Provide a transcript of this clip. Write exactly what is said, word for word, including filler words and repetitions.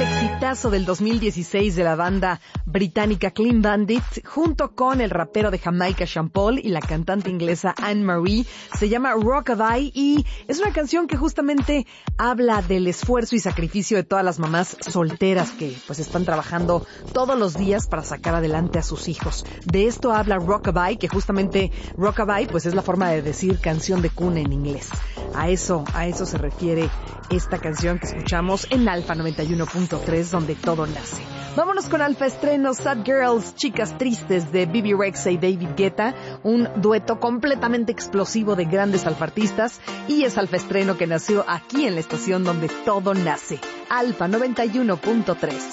exitazo del dos mil dieciséis de la banda británica Clean Bandit, junto con el rapero de Jamaica Sean Paul y la cantante inglesa Anne-Marie. Se llama Rockabye y es una canción que justamente habla del esfuerzo y sacrificio de todas las mamás solteras que pues están trabajando todos los días para sacar adelante a sus hijos. De esto habla Rockabye, que justamente Rockabye pues es la forma de decir canción de cuna en inglés. A eso, a eso se refiere esta canción que escuchamos en Alfa noventa y uno punto tres, donde todo nace. Vámonos con Alfa Estreno, Sad Girls, Chicas Tristes, de Bebe Rexha y David Guetta, un dueto completamente explosivo de grandes alfartistas, y es Alfa Estreno que nació aquí en la estación donde todo nace, Alfa noventa y uno punto tres.